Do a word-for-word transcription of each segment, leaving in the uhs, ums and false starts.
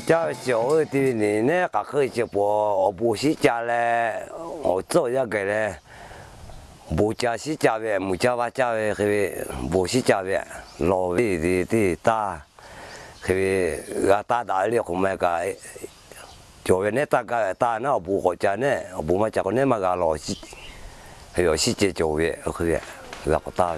家小的人呢，噶可以直播，我不是家嘞，我做一个嘞，不家是家的，不家话家的，个不是家的，老的的的大，个个大大的后面个，就原来大个大那不好家呢，不嘛家个呢嘛个老是，还有是这就业，个个个大的。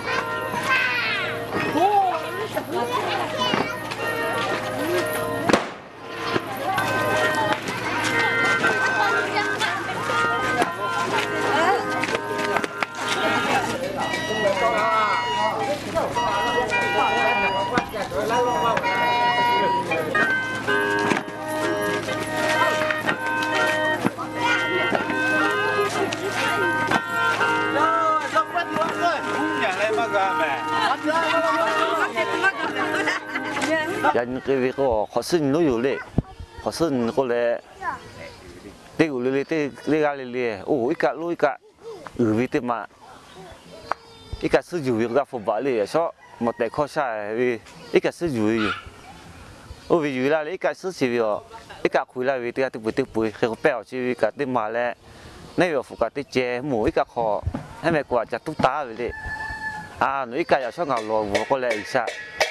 人佢個學生都有咧，學生個咧，啲有咧啲呢家咧咧，哦，一家攞一家，有啲啲嘛，一家是有一個福巴咧，所以冇得考下嘅，一家是有嘅，哦，為有啦，一家是是喎，一家回來為啲啲背啲背，佢個表是一家啲嘛咧，呢個福家啲借冇一家學，係咪掛就都打嘅咧？啊，你一家又想牛羅我個咧一下。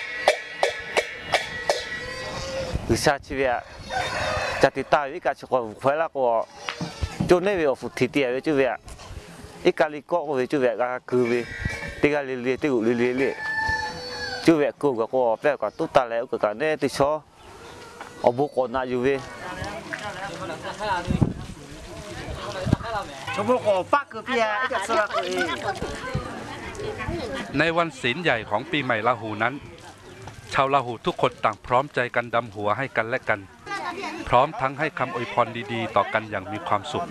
Bisa civil, jadi tahu ikat sekolah kuala ko, jone we of titi we civil, ikali ko we civil ka kuwe, tiga lili tiga lili, civil ko ko ko pe ko tu ta le ko ka ne ti so, obu ko na juwe. ในวันศีลใหญ่ของปีใหม่ลาหูนั้นชาวลาหูทุกคนต่างพร้อมใจกันดำหัวให้กันและกันพร้อมทั้งให้คำอวยพรดีๆต่อกันอย่างมีความสุข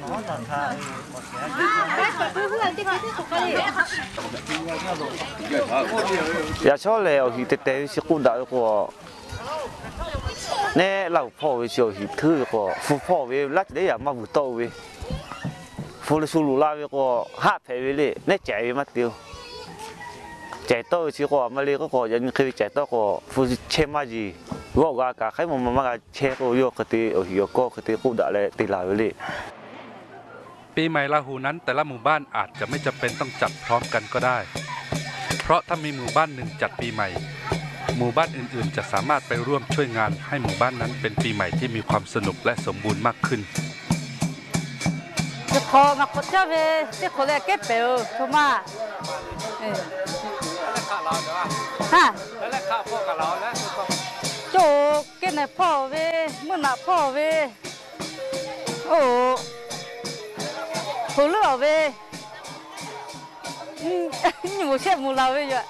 อย่าชอบเลยเอาหิตเตะสิกุดาก็เนี่ยเราพ่อวิเชียวหิถือก็ฟูพ่อวิรัดได้อย่างมาบุโตวิฟูลสูรุลาวิก็ห้าเพวิเลยเนี่ยใจมาเดียวใจโตสิก็มาเลยก็ยังเคยใจโตก็ฟูเชมาจีว่าก็กะใครมันมาเชก็โยกติโอหิโยก็ติกุดาเลยติลาวิเลยปีใหม่ลาหูนั้นแต่ละหมู่บ้านอาจจะไม่จำเป็นต้องจัดพร้อมกันก็ได้เพราะถ้ามีหมู่บ้านหนึ่งจัดปีใหม่หมู่บ้านอื่นๆจะสามารถไปร่วมช่วยงานให้หมู่บ้านนั้นเป็นปีใหม่ที่มีความสนุกและสมบูรณ์มากขึ้นจะขอมาขอเจ้าเวจะขอแลกเก็บเปลทุมาฮะแล้วข้าวพ่อกับเราแล้วโจเก็บในพ่อเวมื่อหน้าพ่อเวโอ้หูเลือเวนี่หมูเชฟหมูเราเวอยู่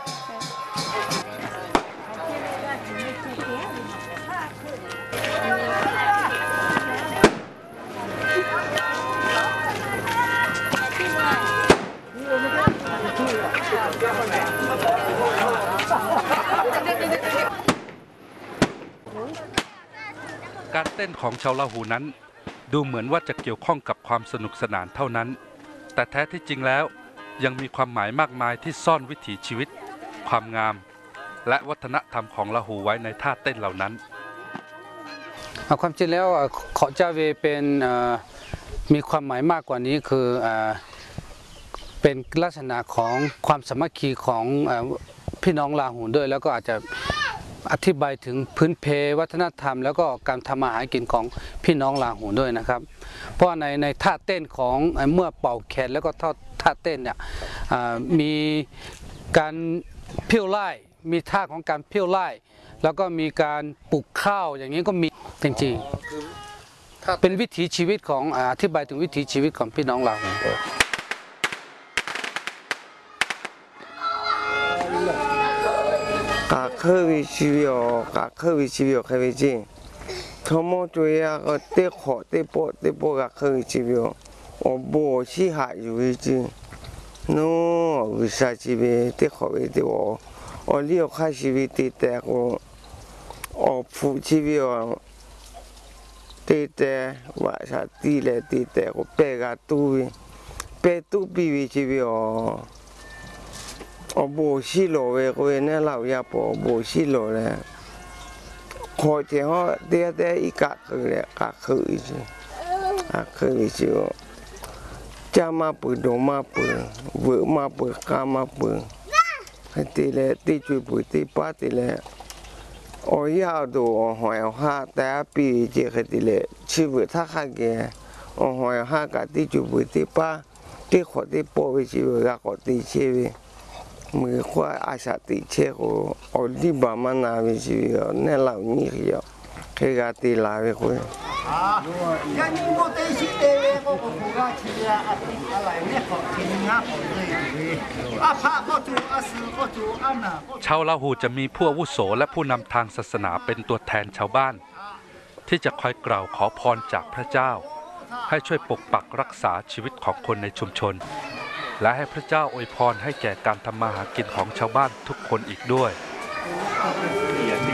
การเต้นของชาวลาหูนั้นดูเหมือนว่าจะเกี่ยวข้องกับความสนุกสนานเท่านั้นแต่แท้ที่จริงแล้วยังมีความหมายมากมายที่ซ่อนวิถีชีวิตความงามและวัฒนธรรมของลาหูไว้ในท่าเต้นเหล่านั้นความจริงแล้วขอจาเวเป็นมีความหมายมากกว่านี้คือเป็นลักษณะของความสามัคคีของพี่น้องลาหูด้วยแล้วก็อาจจะอธิบายถึงพื้นเพวัฒนธรรมแล้วก็การทำอาหารกินของพี่น้องลาหูด้วยนะครับเพราะในในท่าเต้นของเมื่อเป่าแคนแล้วก็ท่าเต้นเนี่ยมีการเพี้ยวไล่มีท่าของการเพี้ยวไล่แล้วก็มีการปลูกข้าวอย่างนี้ก็มีจริงๆเป็นวิถีชีวิตของอธิบายถึงวิถีชีวิตของพี่น้องลาหูกาเคยชีวิตกาเคยชีวิตเคยจริงทั้งหมดตัวอย่างก็เตะขอเตะโปเตะโปกาเคยชีวิตโอ้โหชีหายอยู่จริงนู้วิชาชีวิตเตะขอไปเตะโอ้โอ้เลี้ยวข้าชีวิตเตะแต่ก็โอ้ฟูชีวิตเตะแต่ว่าชาติเลยเตะแต่ก็เปกาตูเปตูปีวิชีวิตโอ้โหชีโลเวก็เนี่ยเราอยากบอกโบชีโลเลยโขอเจ้าเดียเดียอีกะคือเลยกะคืออีสิอะคืออีสิจะมาปืนโดมาปืนเวอมาปืนกามาปืนให้ตีเลยตีจุยปืนตีป้าตีเลยโอ้ยาวดูหอยห้าแต่ปีเจ้าให้ตีเลยชีวิตถ้าข้าแกหอยห้ากะตีจุยปืนตีป้าตีขอตีโป้ไปชีวิตก็ขอตีเชื่อมือขวาอาชาติเชื่อกูอดีบามันนาวิชีวิตเนี่ยเหล่านี้เหี่ยวเคยกตีลาไปคุยยันโมเตชิเตเวก็กูก็เชียร์อะไรเนี่ยขอกินงาผมเลยอาภาก็จูอาสือก็จูอันน่ะชาวลาหูจะมีผู้อาวุโสและผู้นำทางศาสนาเป็นตัวแทนชาวบ้าน ที่จะคอยกล่าวขอพรจากพระเจ้าให้ช่วยปกปักรักษาชีวิตของคนในชุมชนและให้พระเจ้าอวยพรให้แก่การทำมาหากินของชาวบ้านทุกคนอีกด้วย